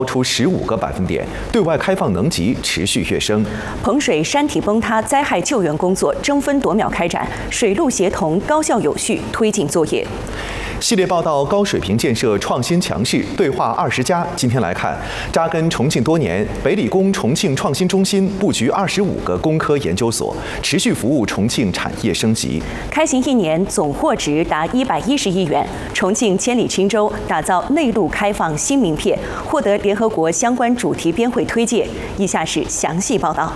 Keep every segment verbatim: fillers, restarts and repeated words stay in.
出十五个百分点，对外开放能级持续跃升。 彭水山体崩塌灾害救援工作争分夺秒开展，水陆协同、高效有序推进作业。 系列报道高水平建设创新强势对话二十家。今天来看，扎根重庆多年，北理工重庆创新中心布局二十五个工科研究所，持续服务重庆产业升级。 开行一年，总获值达一百一十亿元。重庆千里青州打造内陆开放新名片，获得联合国相关主题编会推荐。以下是详细报道。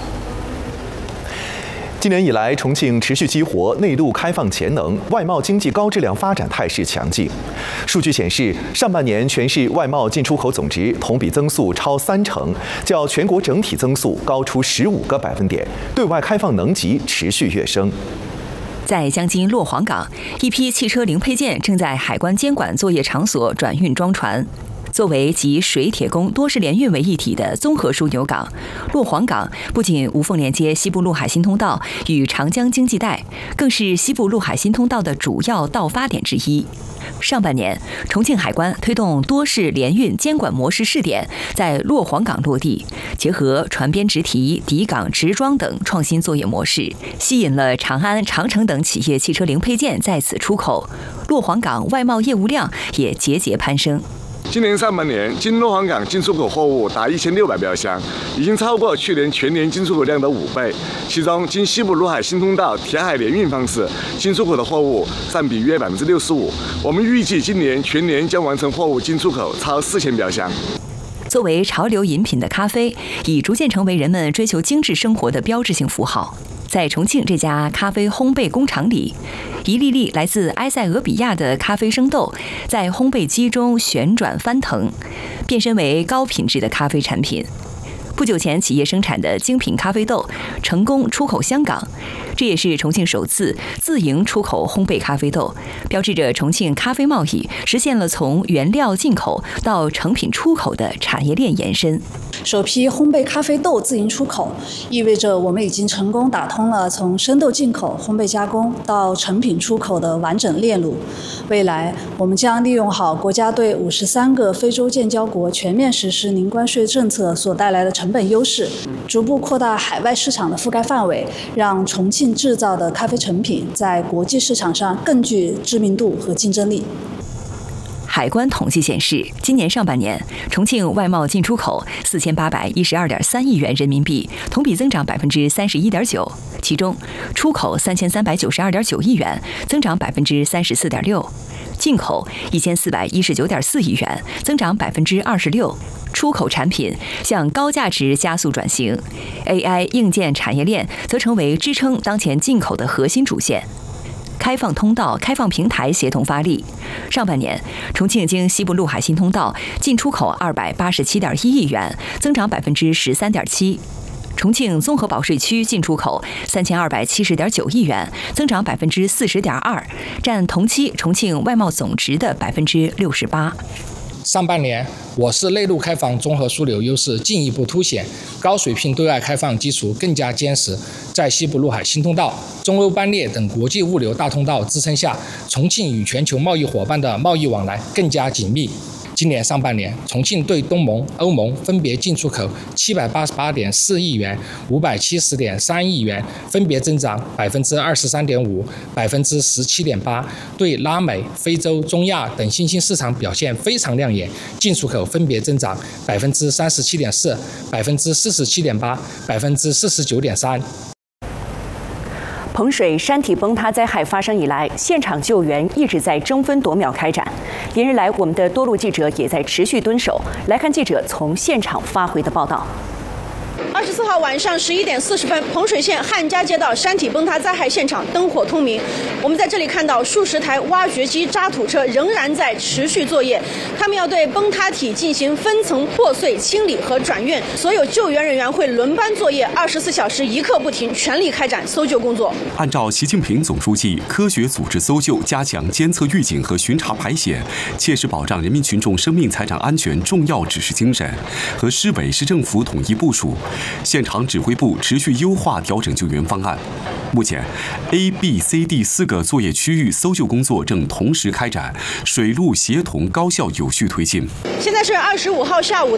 今年以来，重庆持续激活内陆开放潜能，外贸经济高质量发展态势强劲。数据显示，上半年全市外贸进出口总值同比增速超三成，较全国整体增速高出十五个百分点，对外开放能级持续跃升。 在江津洛黄港，一批汽车零配件正在海关监管作业场所转运装船。作为集水铁工多式联运为一体的综合枢纽港，洛黄港不仅无缝连接西部陆海新通道与长江经济带，更是西部陆海新通道的主要到发点之一。上半年，重庆海关推动多式联运监管模式试点在洛黄港落地，结合船边直提、抵港直装等创新作业模式，吸引了长安、长城等企业汽车零配件在此出口，洛黄港外贸业务量也节节攀升。 今年上半年，经洛黄港进出口货物达一千六百标箱，已经超过去年全年进出口量的五倍。其中，经西部陆海新通道铁海联运方式进出口的货物占比约百分之六十五。我们预计今年全年将完成货物进出口超四千标箱。 作为潮流饮品的咖啡，已逐渐成为人们追求精致生活的标志性符号。在重庆这家咖啡烘焙工厂里，一粒粒来自埃塞俄比亚的咖啡生豆在烘焙机中旋转翻腾，变身为高品质的咖啡产品。不久前，企业生产的精品咖啡豆成功出口香港，这也是重庆首次自营出口烘焙咖啡豆，标志着重庆咖啡贸易实现了从原料进口到成品出口的产业链延伸。 首批烘焙咖啡豆自营出口，意味着我们已经成功打通了从生豆进口、烘焙加工到成品出口的完整链路。未来，我们将利用好国家对五十三个非洲建交国全面实施零关税政策所带来的成本优势，逐步扩大海外市场的覆盖范围，让重庆制造的咖啡成品在国际市场上更具知名度和竞争力。 海关统计显示，今年上半年，重庆外贸进出口四千八百一十二点三亿元人民币，同比增长百分之三十一点九。其中，出口三千三百九十二点九亿元，增长百分之三十四点六；进口一千四百一十九点四亿元，增长百分之二十六。出口产品向高价值加速转型 ，A I 硬件产业链则成为支撑当前进口的核心主线。开放通道、开放平台协同发力。上半年，重庆经西部陆海新通道进出口二百八十七点一亿元，增长百分之十三点七；重庆综合保税区进出口三千二百七十点九亿元，增长百分之四十点二，占同期重庆外贸总值的百分之六十八。 上半年，我市内陆开放综合枢纽优势进一步凸显，高水平对外开放基础更加坚实。在西部陆海新通道、中欧班列等国际物流大通道支撑下，重庆与全球贸易伙伴的贸易往来更加紧密。今年上半年，重庆对东盟、欧盟分别进出口七百八十八点四亿元、五百七十点三亿元，分别增长百分之二十三点五、百分之十七点八。对拉美、非洲、中亚等新兴市场表现非常亮眼，进出口分别增长百分之三十七点四、百分之四十七点八、百分之四十九点三。 彭水山体崩塌灾害发生以来，现场救援一直在争分夺秒开展。连日来，我们的多路记者也在持续蹲守。来看记者从现场发回的报道。 二十四号晚上十一点四十分，彭水县汉家街道山体崩塌灾害现场灯火通明。我们在这里看到数十台挖掘机、渣土车仍然在持续作业，他们要对崩塌体进行分层破碎、清理和转运。所有救援人员会轮班作业，二十四小时一刻不停，全力开展搜救工作。 按照习近平总书记科学组织搜救、加强监测预警和巡查排险，切实保障人民群众生命财产安全重要指示精神和市委市政府统一部署。现场指挥部持续优化调整救援方案。目前 ，A、B、C、D 四个作业区域搜救工作正同时开展，水陆协同高效有序推进。 现在是二十五号下午